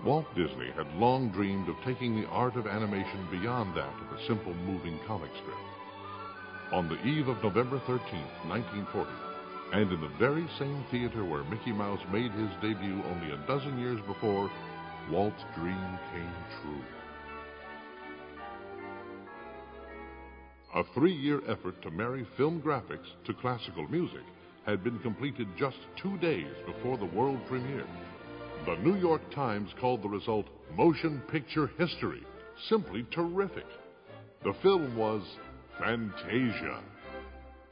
Walt Disney had long dreamed of taking the art of animation beyond that of a simple moving comic strip. On the eve of November 13th, 1940, and in the very same theater where Mickey Mouse made his debut only a dozen years before, Walt's dream came true. A 3-year effort to marry film graphics to classical music had been completed just 2 days before the world premiere. The New York Times called the result motion picture history, simply terrific. The film was Fantasia.